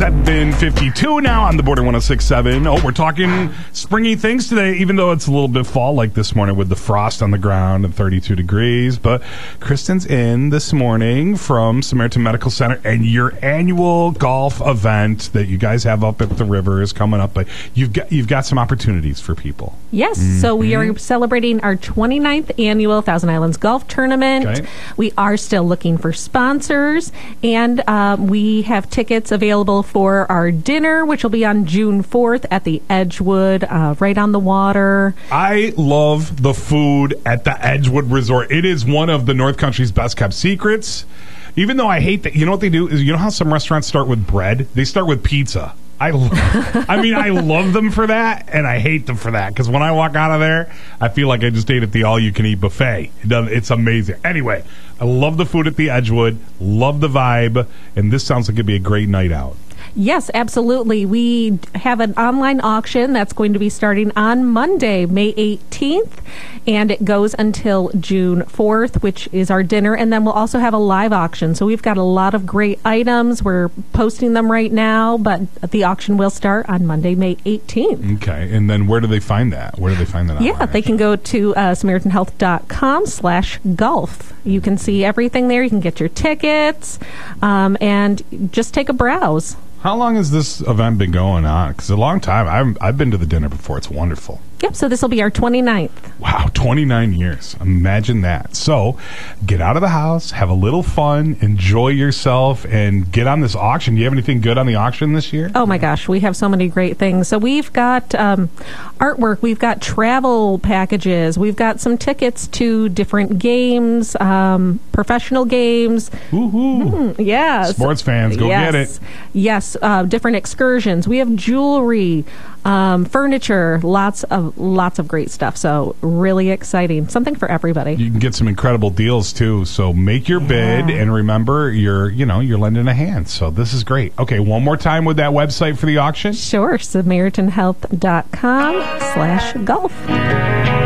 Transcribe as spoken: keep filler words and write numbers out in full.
seven fifty-two now on the Border one oh six point seven. Oh, we're talking springy things today, even though it's a little bit fall-like this morning with the frost on the ground and thirty-two degrees. But Kristen's in this morning from Samaritan Medical Center, and your annual golf event that you guys have up at the river is coming up. But you've got you've got some opportunities for people. Yes, mm-hmm. So we are celebrating our twenty-ninth annual Thousand Islands Golf Tournament. Okay. We are still looking for sponsors, and um, we have tickets available for our dinner, which will be on June fourth at the Edgewood, uh, right on the water. I love the food at the Edgewood Resort. It is one of the North Country's best kept secrets. Even though I hate that, you know what they do is, you know how some restaurants start with bread? They start with pizza. I, lo- I mean, I love them for that, and I hate them for that, because when I walk out of there, I feel like I just ate at the all-you-can-eat buffet. It does, it's amazing. Anyway, I love the food at the Edgewood, love the vibe, and this sounds like it'd be a great night out. Yes, absolutely. We have an online auction that's going to be starting on Monday, May eighteenth, and it goes until June fourth, which is our dinner, and then we'll also have a live auction. So we've got a lot of great items. We're posting them right now, but the auction will start on Monday, May eighteenth. Okay, and then where do they find that? Where do they find that? Yeah, they can go to uh, Samaritan Health dot com slash golf. You can see everything there. You can get your tickets, um, and just take a browse. How long has this event been going on? Because a long time. I've, I've been to the dinner before. It's wonderful. Yep, so this will be our twenty-ninth. Wow, twenty-nine years. Imagine that. So get out of the house, have a little fun, enjoy yourself, and get on this auction. Do you have anything good on the auction this year? Oh, my gosh. We have so many great things. So we've got um, artwork. We've got travel packages. We've got some tickets to different games, um, professional games. Woohoo. Mm, yes. Sports fans, go yes. get it. Yes, uh, different excursions. We have jewelry, um, furniture, lots of lots of great stuff. So really exciting. Something for everybody. You can get some incredible deals too. So make your yeah. bid, and remember, you're you know you're lending a hand. So this is great. Okay, one more time with that website for the auction. Sure, Samaritan Health dot com slash golf.